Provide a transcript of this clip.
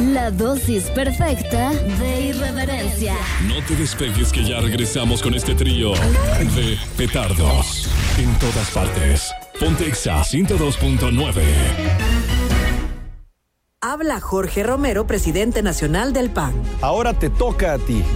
La dosis perfecta de irreverencia. No te despegues que ya regresamos con este trío de petardos. En todas partes. Ponte Exa 102.9. Habla Jorge Romero, presidente nacional del PAN. Ahora te toca a ti.